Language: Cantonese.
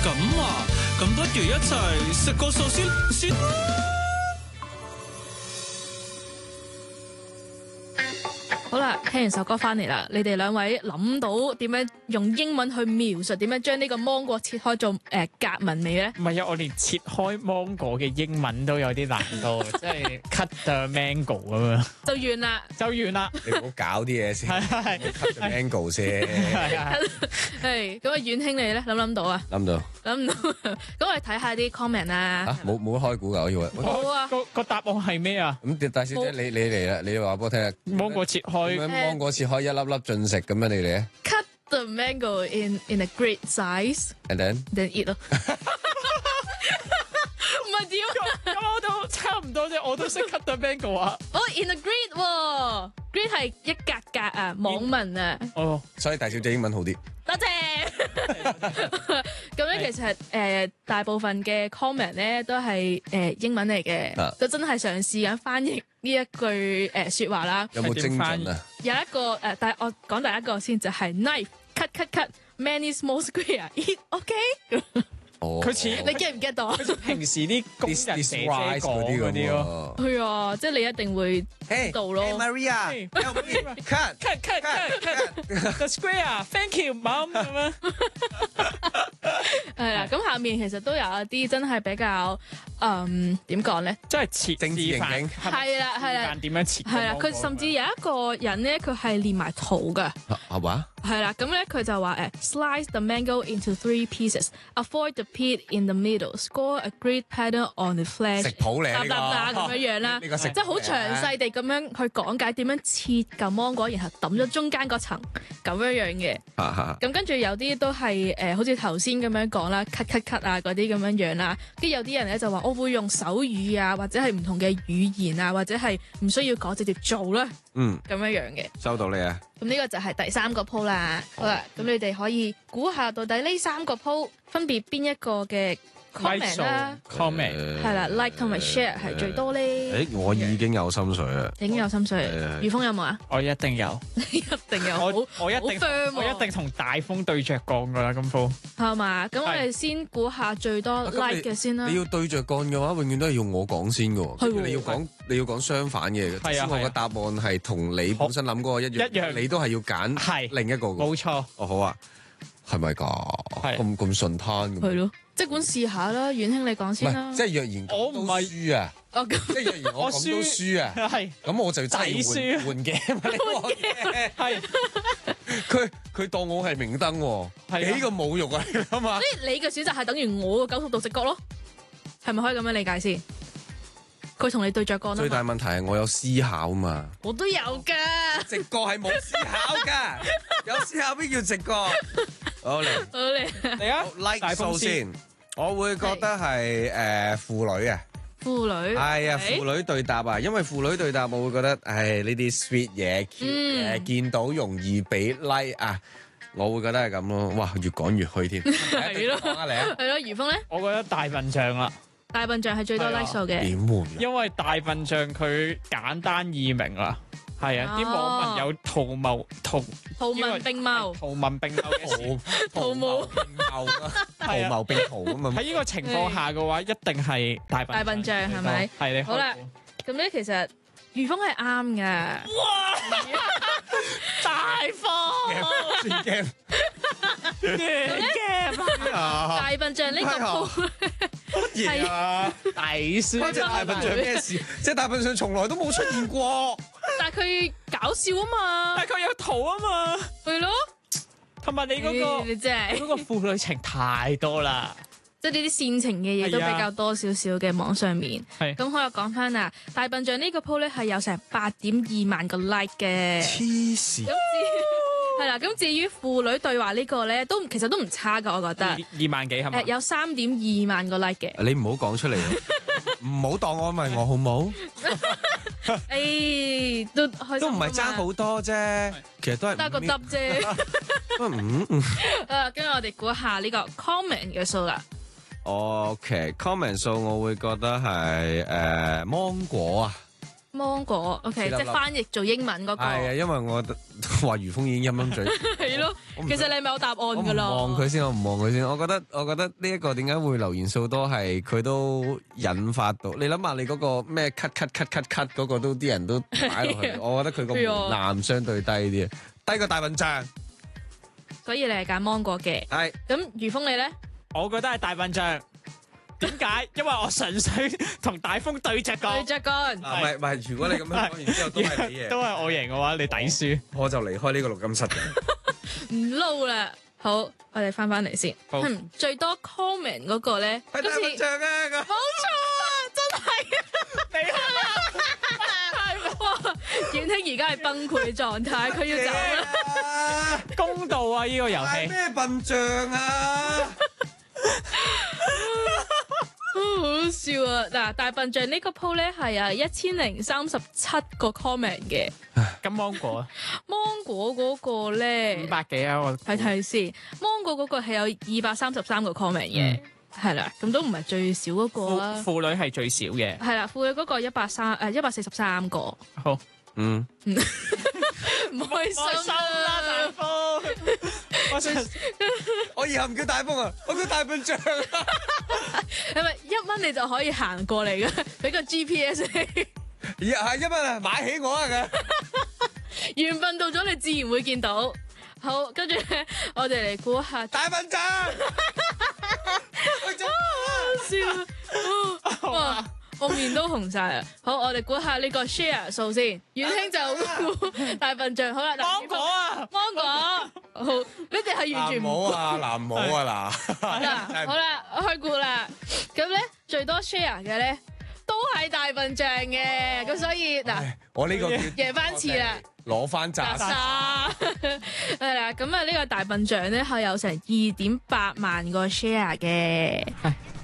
咁啊，咁不如一齊食個壽司先啦。 好啦，聽完首歌翻嚟啦，你哋兩位諗到點樣用英文去描述點樣將呢個芒果切開做格紋未咧？ 唔係啊，我連切開芒果嘅英文都有啲難度，即係 cut the mango 咁樣就完啦， 就完啦。 你唔好搞啲嘢先係 ，cut the mango 先。 係咁啊，遠兄你咧諗唔諗到啊？ 諗到諗唔到，咁我哋睇下啲 comment 啦。 嚇，冇開估㗎，我以為。 好啊， 個答案係咩啊？ 咁大小姐你嚟啦，你話俾我聽下。 芒果切開。 咁樣芒果切開一粒粒進食咁樣，你嚟啊 Cut the mango in a great size ？And then eat 咯。唔係點啊？ 咁我都差唔多啫，我都識 cut the mango 啊。 哦 in a great 喎，great 係一格格啊，網民啊。 哦， 所以大小姐英文好啲。 多謝。咁咧，其實大部分嘅 comment 咧都係英文嚟嘅，都真係嘗試緊翻譯呢一句説話啦。 有冇精準啊？ 有一個但係我講第一個先，就係 knife cut cut cut many small square eat OK。 佢似你 get 唔 get 到？ 佢似平時啲工人姐姐講嗰啲咯。 係啊，即係你一定會知道咯。 Maria，cut the square，thank you，mom 咁樣。 係啦，咁下面其實都有一啲真係比較點講咧？ 即係切政治刑警。 係啦係啦， 點樣切？ 係啦，佢甚至有一個人咧，佢係連埋圖㗎。 係嘛？ 係啦，咁咧佢就話slice the mango into 3 pieces, avoid the pit in the middle, score a great pattern on the flesh。 食譜嚟呢個咁樣啦， 呢個食即係好詳細地咁樣去講解點樣切嚿芒果，然後揼咗中間嗰層咁樣嘅。咁跟住有啲都係好似頭先咁樣講啦 ，cut cut cut 啊嗰啲咁樣樣啦。跟住有啲人咧就話我會用手語啊，或者係唔同嘅語言啊，或者係唔需要講直接做啦。咁樣樣嘅。 收到你啊！ 咁呢個就係第3個鋪啦。好啦，咁你哋可以估下到底呢3個鋪分別邊一個嘅 comment 啦 comment 係啦 ，like 同埋 share 係最多咧。 我已經有心水啦， 已經有心水。余峰有冇啊？ 我一定有， 一定有。 我一定 firm 喎我一定同大風對着幹噶啦，咁鋪係嘛？咁我哋先估下最多 like 嘅先啦。 你要對着幹嘅話，永遠都係用我講先嘅。 係喎你要講相反嘅。即使我嘅答案係同你本身諗嗰個一樣，你都係要揀另一個。 冇錯。 哦，好啊，係咪㗎？咁順攤咁。 係咯，即管試下啦。遠兄你講先啦。 即係若然我唔係輸啊！即係若然我咁都輸啊！ 係咁我就真係換 game。係佢當我係明燈喎，幾個侮辱啊！你諗下。 所以你嘅選擇係等於我個90度直角咯，係咪可以咁樣理解先？佢同你對着幹啊！ 最大問題係我有思考嘛。 我都有㗎。 直覺係冇思考㗎，有思考邊叫直覺？好嚟啊 ！like 數先，我會覺得係父女啊。 父女係啊，父女對答啊，因為父女對答，我會覺得呢啲 sweet 嘢，見到容易俾 like 啊，我會覺得係咁咯。哇，越講越虛添。 係咯， 講下嚟啊。 係咯，余峰咧？ 我覺得大笨象啦。 大笨象係最多 like 數嘅。 點會？ 因為大笨象佢簡單易明啦。係啊，啲網民有圖文並茂嘅事， 圖謀並圖咁啊！ 喺呢個情況下嘅話，一定係大笨象係咪？係你好啦，咁咧其實余峰係啱㗎。哇！大風 game 大笨象呢個鋪乜嘢啊？ 抵輸關隻大笨象咩事？隻大笨象從來都冇出現過。 但係佢搞笑啊嘛， 但係佢有圖啊嘛， 係咯。 同埋你嗰你真係嗰個父女情太多啦， 即係呢啲煽情嘅嘢都比較多少少嘅網上面。 係咁我又講翻啦，大笨象呢個 po 咧係有成8.2萬個 like 嘅。 黐線。 係啦，咁至於父女對話呢個咧，其實都唔差噶，我覺得。 2萬幾係咪？ 有3.2萬個 like 嘅。 你唔好講出嚟，唔好當安慰我好冇？ 都開心。 都唔係爭好多啫，其實都係得個得啫。跟住我哋估下呢個 comment 嘅數啦。 OK，comment 數我會覺得係芒果啊。 芒果 OK，即係翻譯做英文嗰個。 係啊，因為我話余峰已經陰陰嘴。 係咯，其實你係咪有答案㗎啦？ 我唔望佢先，我唔望佢先。我覺得呢一個點解會留言數多係佢都引發到。你諗下，你嗰個咩 cut 嗰個都啲人都擺落去。我覺得佢個門檻相對低啲，低過大笨象。 所以你係揀芒果嘅。係。咁余峰你咧？ 我覺得係大笨象。點解？因為我純粹同大風對着幹。 對着幹。 唔係，如果你咁樣講完之後都係你嘅， 都係我贏嘅話，你抵輸。 我就離開呢個錄音室嘅。 唔撈啦。好，我哋翻嚟先。最多 comment 嗰個咧， 係大笨象啊！ 冇錯啊，真係啊！ 你係哇！婉婷而家係崩潰狀態，佢要走啦。 公道啊！呢個遊戲咩笨象啊？ 好笑啊！嗱，大笨象呢個 po 咧係1037個 comment 嘅。 咁芒果啊？ 芒果嗰個咧 500幾啊！我睇先，芒果嗰個係有233個 comment 嘅，係啦，咁都唔係最少嗰個啦。 婦女係最少嘅， 係啦，婦女嗰個143個。 好， 唔開心啦，大風。 我以後唔叫大風啊，我叫大笨象啊。 係咪1蚊你就可以行過嚟嘅？俾個 GPS 你。 係1蚊啊，買起我啊佢。 緣分到咗，你自然會見到。好，跟住咧，我哋嚟估下大笨象。 好笑啊！哇，我面都紅晒啊！好，我哋估下呢個 share 數先。婉卿就估大笨象。好啦， 芒果啊， 芒果。好，你哋係完全唔估啊，藍帽啊嗱。好啦，我開估啦。咁咧最多 share 嘅咧都係大笨象嘅，咁所以嗱， 我呢個贏翻次啦， 攞翻扎沙。係啦，咁啊呢個大笨象咧係有成2.8萬個 share 嘅。